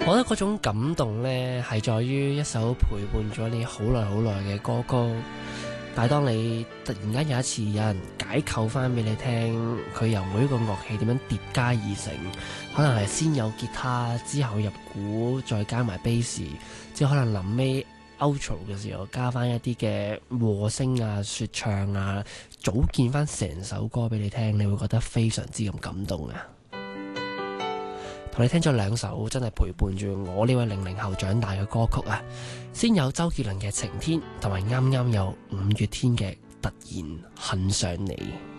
我覺得嗰種感動呢，係在於一首陪伴咗你好耐好耐嘅歌曲，但係當你突然間有一次有人解構翻俾你聽，佢由每一個樂器點樣疊加而成，可能係先有吉他，之後入鼓，再加埋 bass， 之後可能臨尾 outro 嘅時候加翻一啲嘅和聲啊、說唱啊，組建翻成首歌俾你聽，你會覺得非常之咁感動啊！同你聽咗兩首真係陪伴住我呢位00後長大嘅歌曲啊，先有周杰倫嘅《晴天》，同埋啱啱有5月天嘅《突然很想你》。